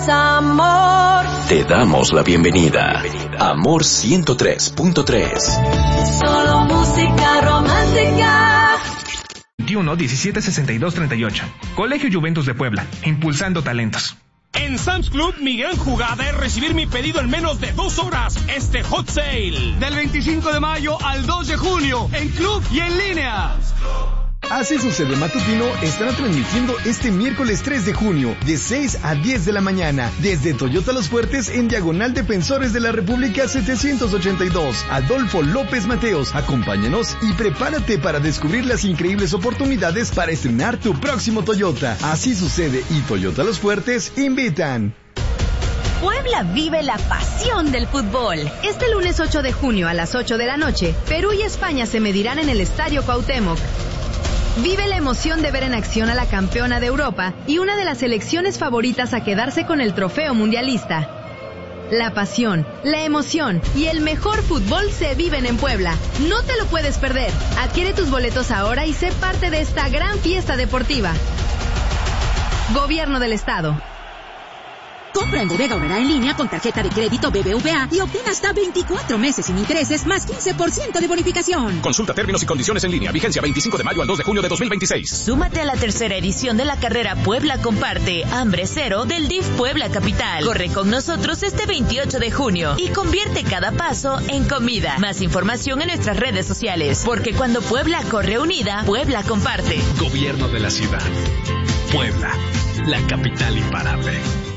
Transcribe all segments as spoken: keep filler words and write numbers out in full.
Amor. Te damos la bienvenida. Amor ciento tres punto tres. Solo música romántica. veintiuno, diecisiete, sesenta y dos, treinta y ocho. Colegio Juventus de Puebla, impulsando talentos. En Sam's Club, mi gran jugada es recibir mi pedido en menos de dos horas. Este hot sale. Del veinticinco de mayo al dos de junio, en club y en línea. Así Sucede Matutino estará transmitiendo este miércoles tres de junio, de seis a diez de la mañana, desde Toyota Los Fuertes en Diagonal Defensores de la República setecientos ochenta y dos. Adolfo López Mateos, acompáñanos y prepárate para descubrir las increíbles oportunidades para estrenar tu próximo Toyota. Así Sucede y Toyota Los Fuertes invitan. Puebla vive la pasión del fútbol. Este lunes ocho de junio a las ocho de la noche, Perú y España se medirán en el Estadio Cuauhtémoc. Vive la emoción de ver en acción a la campeona de Europa y una de las selecciones favoritas a quedarse con el trofeo mundialista. La pasión, la emoción y el mejor fútbol se viven en Puebla. No te lo puedes perder. Adquiere tus boletos ahora y sé parte de esta gran fiesta deportiva. Gobierno del Estado. Compra en Bodega Aurrerá en línea con tarjeta de crédito B B V A y obtén hasta veinticuatro meses sin intereses más quince por ciento de bonificación. Consulta términos y condiciones en línea. Vigencia veinticinco de mayo al dos de junio de dos mil veintiséis. Súmate a la tercera edición de la carrera Puebla Comparte Hambre Cero del D I F Puebla Capital. Corre con nosotros este veintiocho de junio y convierte cada paso en comida. Más información en nuestras redes sociales, porque cuando Puebla corre unida, Puebla comparte. Gobierno de la ciudad. Puebla, la capital imparable.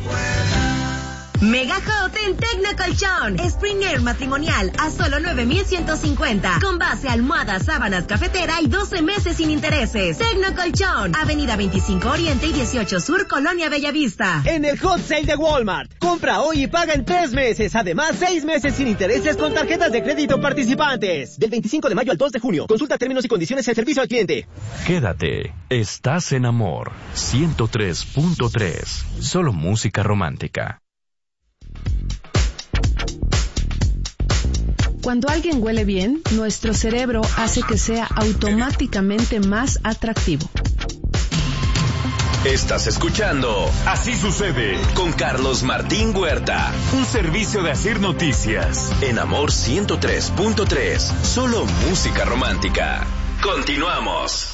Mega Hot en Tecnocolchón. Spring Air matrimonial a solo nueve mil ciento cincuenta. Con base, almohadas, sábanas, cafetera y doce meses sin intereses. Tecnocolchón. Avenida veinticinco Oriente y dieciocho Sur, Colonia Bellavista. En el Hot Sale de Walmart. Compra hoy y paga en tres meses. Además, seis meses sin intereses con tarjetas de crédito participantes. Del veinticinco de mayo al dos de junio. Consulta términos y condiciones en servicio al cliente. Quédate. Estás en Amor ciento tres punto tres. Solo música romántica. Cuando alguien huele bien, nuestro cerebro hace que sea automáticamente más atractivo. Estás escuchando Así Sucede con Carlos Martín Huerta. Un servicio de Asir Noticias. En Amor ciento tres punto tres. Solo música romántica. Continuamos.